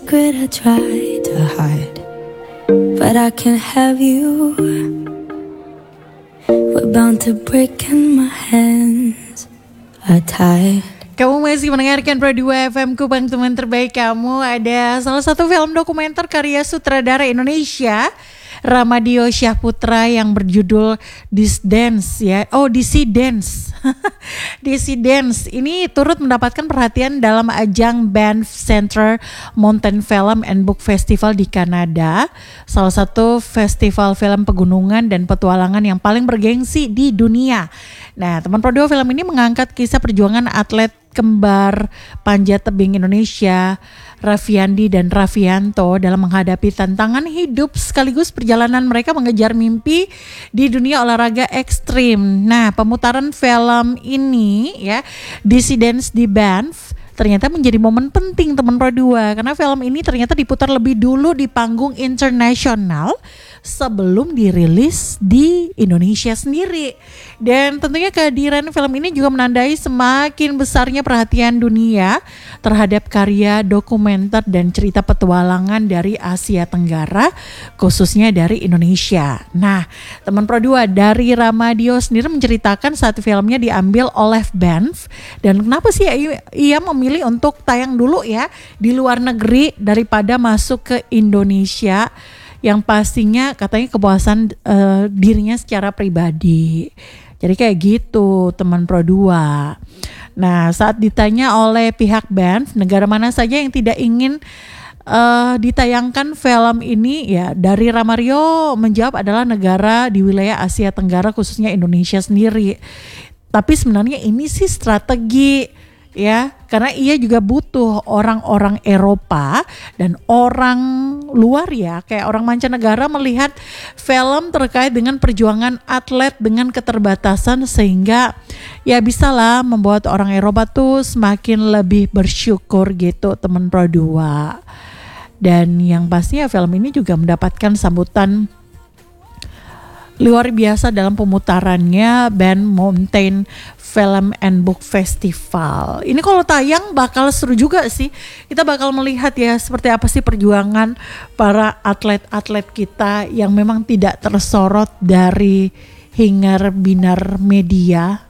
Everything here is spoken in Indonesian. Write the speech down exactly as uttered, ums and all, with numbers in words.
secret I try to hide, but I can't have you. We're bound to break and my hands are tied. Kamu masih mendengarkan Pro dua F M, Kupang teman terbaik kamu. Ada salah satu film dokumenter karya sutradara Indonesia, Ramadio Syahputra, yang berjudul Dissidence ya. Oh, Dissidence. Dissidence ini turut mendapatkan perhatian dalam ajang Banff Centre Mountain Film and Book Festival di Kanada, salah satu festival film pegunungan dan petualangan yang paling bergengsi di dunia. Nah, teman Pro dua film ini mengangkat kisah perjuangan atlet kembar panjat tebing Indonesia, Raffiandi dan Raffianto, dalam menghadapi tantangan hidup sekaligus perjalanan mereka mengejar mimpi di dunia olahraga ekstrim. Nah, pemutaran film ini ya, Dissidence di Banff, ternyata menjadi momen penting teman Pro dua, karena film ini ternyata diputar lebih dulu di panggung internasional sebelum dirilis di Indonesia sendiri. Dan tentunya kehadiran film ini juga menandai semakin besarnya perhatian dunia terhadap karya dokumenter dan cerita petualangan dari Asia Tenggara, khususnya dari Indonesia. Nah, teman Pro dua, dari Ramadio sendiri menceritakan saat filmnya diambil oleh Banff, dan kenapa sih ia memilih untuk tayang dulu ya di luar negeri daripada masuk ke Indonesia, yang pastinya katanya kepuasan uh, dirinya secara pribadi. Jadi kayak gitu teman Pro dua. Nah, saat ditanya oleh pihak Banff negara mana saja yang tidak ingin uh, ditayangkan film ini, ya dari Ramadio menjawab adalah negara di wilayah Asia Tenggara, khususnya Indonesia sendiri. Tapi sebenarnya ini sih strategi ya, karena ia juga butuh orang-orang Eropa dan orang luar ya, kayak orang mancanegara melihat film terkait dengan perjuangan atlet dengan keterbatasan, sehingga ya bisalah membuat orang Eropa tuh semakin lebih bersyukur gitu teman Pro dua. Dan yang pastinya film ini juga mendapatkan sambutan luar biasa dalam pemutarannya Banff Mountain Film and Book Festival. Ini kalau tayang bakal seru juga sih. Kita bakal melihat ya seperti apa sih perjuangan para atlet-atlet kita yang memang tidak tersorot dari hingar binar media.